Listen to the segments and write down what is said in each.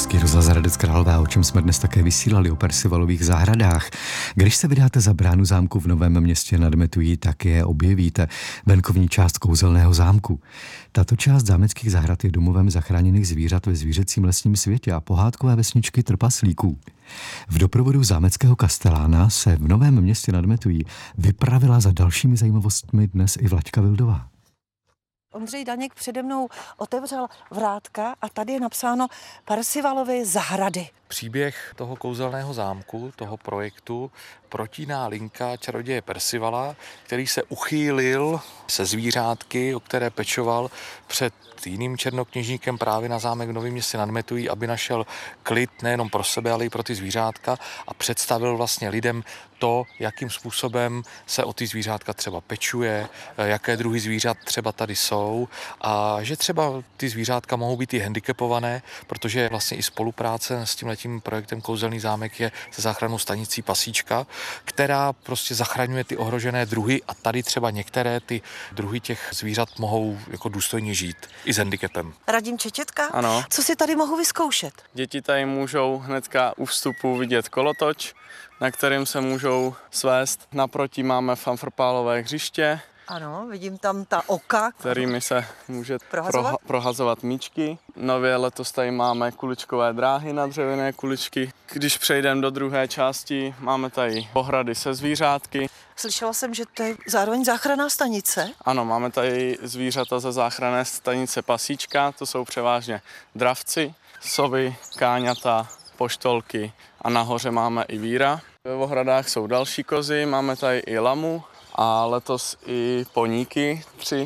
Český rozhlas Hradec Králové, o čem jsme dnes také vysílali, o Percivalových zahradách. Když se vydáte za bránu zámku v Novém Městě nad Metují, tak je objevíte venkovní část kouzelného zámku. Tato část zámeckých zahrad je domovem zachráněných zvířat ve zvířecím lesním světě a pohádkové vesničky trpaslíků. V doprovodu zámeckého kastelána se v Novém Městě nad Metují vypravila za dalšími zajímavostmi dnes i Vlaďka Vildová. Ondřej Daněk přede mnou otevřel vrátka a tady je napsáno Percivalovy zahrady. Příběh toho kouzelného zámku, toho projektu, protíná linka čaroděje Percivala, který se uchýlil se zvířátky, o které pečoval před jiným černokněžníkem právě na zámek v Novém Městě nad Metují, aby našel klid nejenom pro sebe, ale i pro ty zvířátka a představil vlastně lidem to, jakým způsobem se o ty zvířátka třeba pečuje, jaké druhy zvířat třeba tady jsou a že třeba ty zvířátka mohou být i handicapované, protože vlastně i spolupráce s tímhletím projektem Kouzelný zámek je se záchrannou stanicí Pasíčka, která prostě zachraňuje ty ohrožené druhy a tady třeba některé ty druhy těch zvířat mohou jako důstojně žít i s handicapem. Radim Čečetka? Ano. Co si tady mohu vyzkoušet? Děti tady můžou hnedka u vstupu vidět kolotoč, na kterém se můžou svést. Naproti máme fanfrpálové hřiště. Ano, vidím tam ta oka. Kterými se může prohazovat míčky. Nově letos tady máme kuličkové dráhy na dřevěné kuličky. Když přejdeme do druhé části, máme tady ohrady se zvířátky. Slyšela jsem, že to je zároveň záchranná stanice. Ano, máme tady zvířata ze záchranné stanice Pasíčka, to jsou převážně dravci, sovy, káňata, poštolky a nahoře máme i víra. Ve ohradách jsou další kozy, máme tady i lamu a letos i poníky 3.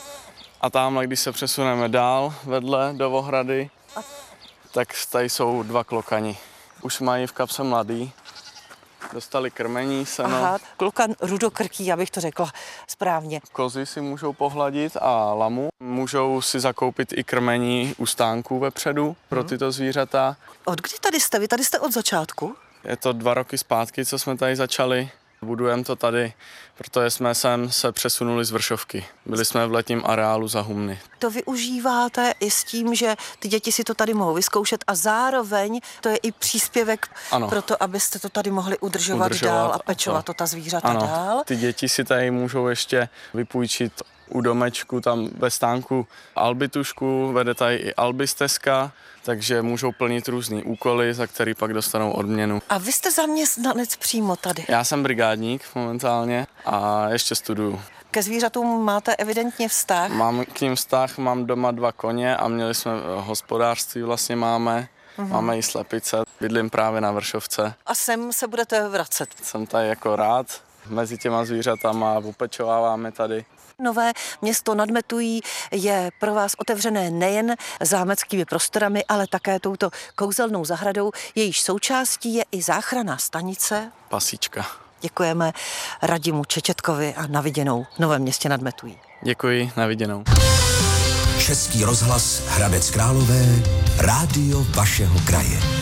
A tamhle, když se přesuneme dál vedle do ohrady, tak tady jsou 2 klokani. Už mají v kapse mladý, dostali krmení, seno. Aha, klokan rudokrký, abych to řekla správně. Kozy si můžou pohladit a lamu. Můžou si zakoupit i krmení u stánků vepředu pro tyto zvířata. Od kdy tady jste? Vy tady jste od začátku? Je to 2 roky zpátky, co jsme tady začali. Budujeme to tady, protože jsme sem se přesunuli z Vršovky. Byli jsme v letním areálu za Humny. To využíváte i s tím, že ty děti si to tady mohou vyzkoušet a zároveň to je i příspěvek pro to, abyste to tady mohli udržovat dál a pečovat to ta zvířata dál. Ty děti si tady můžou ještě vypůjčit u domečku, tam ve stánku albitušku, vede tady i albistezka, takže můžou plnit různý úkoly, za který pak dostanou odměnu. A vy jste zaměstnanec přímo tady? Já jsem brigádník momentálně a ještě studuju. Ke zvířatům máte evidentně vztah? Mám k ním vztah, mám doma 2 koně a měli jsme hospodářství, vlastně máme. Máme i slepice, bydlím právě na Vršovce. A sem se budete vracet? Jsem tady jako rád mezi těma zvířatama, upečováváme tady. Nové Město nad Metují je pro vás otevřené nejen zámeckými prostorami, ale také touto kouzelnou zahradou, jejíž součástí je i záchranná stanice Pasíčka. Děkujeme Radimu Čečetkovi a na viděnou v Novém Městě nad Metují. Děkuji, na viděnou. Český rozhlas Hradec Králové, rádio vašeho kraje.